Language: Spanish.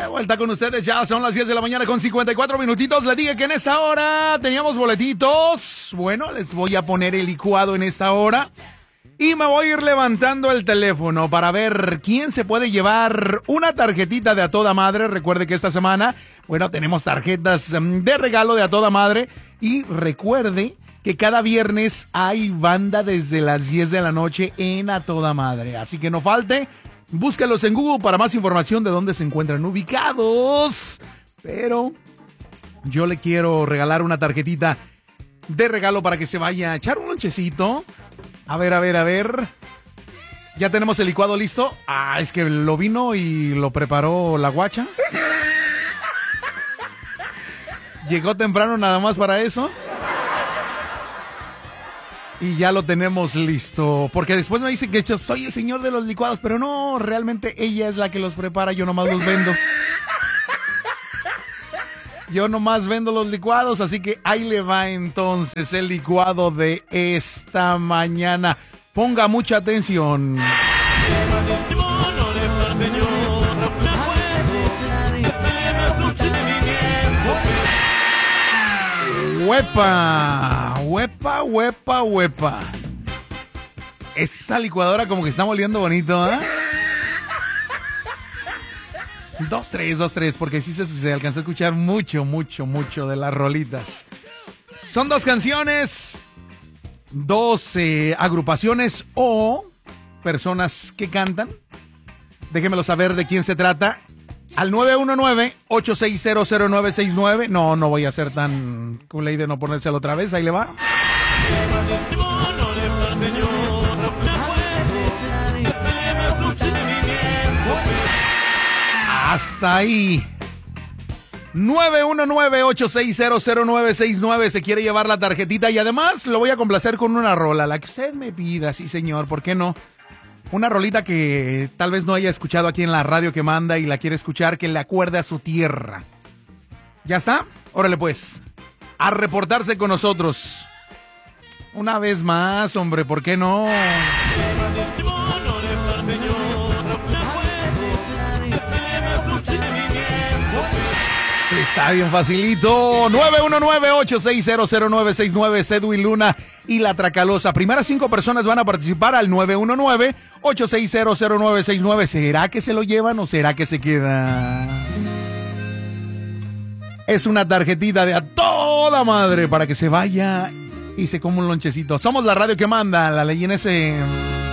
De vuelta con ustedes, ya son las 10 de la mañana con 54 minutitos. Le dije que en esta hora teníamos boletitos. Bueno, les voy a poner el licuado en esta hora. Y me voy a ir levantando el teléfono para ver quién se puede llevar una tarjetita de A Toda Madre. Recuerde que esta semana, bueno, tenemos tarjetas de regalo de A Toda Madre. Y recuerde que cada viernes hay banda desde las 10 de la noche en A Toda Madre. Así que no falte, búscalos en Google para más información de dónde se encuentran ubicados. Pero yo le quiero regalar una tarjetita de regalo para que se vaya a echar un lonchecito. A ver. ¿Ya tenemos el licuado listo? Ah, es que lo vino y lo preparó la guacha. Llegó temprano nada más para eso. Y ya lo tenemos listo. Porque después me dicen que yo soy el señor de los licuados. Pero no, realmente ella es la que los prepara. Yo nomás los vendo. Yo nomás vendo los licuados, así que ahí le va entonces el licuado de esta mañana. Ponga mucha atención. ¡Huepa! ¡Huepa, huepa, huepa! Esta licuadora como que está moliendo bonito, ¿eh? 2-3, porque sí se alcanzó a escuchar mucho de las rolitas. Son 2 canciones, 2 agrupaciones o personas que cantan. Déjenmelo saber de quién se trata. Al 919-860-0969. No voy a ser tan culé de no ponérselo otra vez. Ahí le va. Hasta ahí. 919-860-0969. Se quiere llevar la tarjetita y además lo voy a complacer con una rola, la que usted me pida, sí señor, ¿por qué no? Una rolita que tal vez no haya escuchado aquí en la radio que manda y la quiere escuchar, que le acuerde a su tierra. ¿Ya está? Órale pues, a reportarse con nosotros. Una vez más, hombre, ¿por qué no? Está bien facilito. 919-860-0969. Edwin Luna y La Tracalosa. Primeras 5 personas van a participar al 919-860-0969. ¿Será que se lo llevan o será que se queda? Es una tarjetita de A Toda Madre para que se vaya y se coma un lonchecito. Somos la radio que manda, la ley en ese...